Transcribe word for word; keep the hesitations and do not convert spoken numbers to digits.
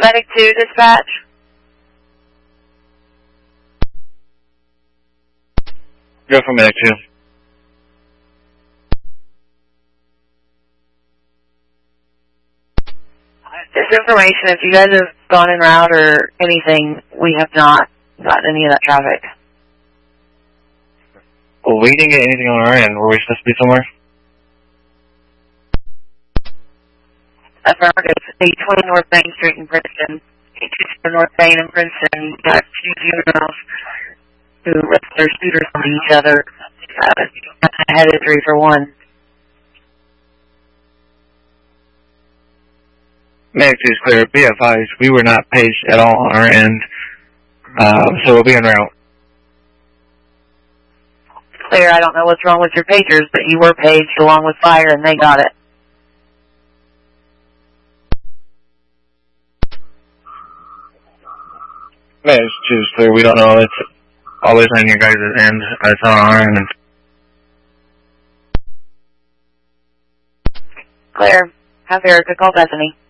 Medic two, dispatch. Go for Medic two. This information, if you guys have gone en route or anything, we have not gotten any of that traffic. Well, we didn't get anything on our end. Were we supposed to be somewhere? Affirmative. eight twenty North Main Street in Princeton. eight twenty North Main in Princeton. Got two juveniles who ripped their scooters on each other. Uh, headed three for one. Medic two is clear. Be advised, we were not paged at all on our end, uh, so we'll be en route. Clear, I don't know what's wrong with your pagers, but you were paged along with fire and they got it. Medic two is clear. We don't know. It's always on your guys' end. It's on our end. Clear. Have Erica call Bethany.